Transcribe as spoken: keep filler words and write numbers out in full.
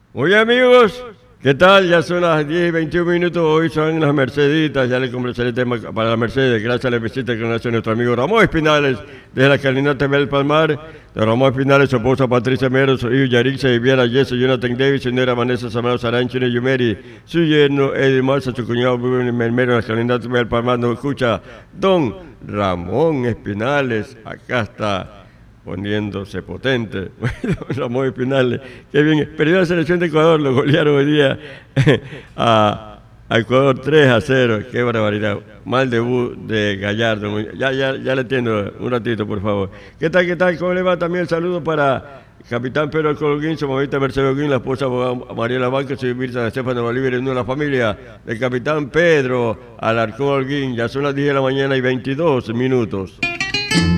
Muy bien, amigos, ¿qué tal? Ya son las diez y veintiún minutos, hoy son las Merceditas, ya le conversaré el tema para la Mercedes, gracias a la visita que nos hace nuestro amigo Ramón Espinales, desde la calinata del Palmar, de Ramón Espinales, su esposa Patricia Mero, su hijo Yarixa, Viviana Jesse, Jonathan Davis, su negra Vanessa Zambrano Sarancho, Yumeri, su yerno Eddie Marza, su cuñado Mermero, la calinata del Palmar, nos escucha Don Ramón Espinales, acá está poniéndose potente. Bueno, Ramón Espinales, qué bien. Perdió la selección de Ecuador, lo golearon hoy día a, a Ecuador tres a cero. Qué barbaridad. Mal debut de Gallardo. Ya, ya, ya le entiendo un ratito, por favor. ¿Qué tal, qué tal? ¿Cómo le va? También el saludo para Capitán Pedro Colguín, su mamita Mercedes Holguín, la esposa Mariela Banca, su Mirza Estefano Bolívar, en la familia del Capitán Pedro Alarcón Holguín. Ya son las diez de la mañana y veintidós minutos.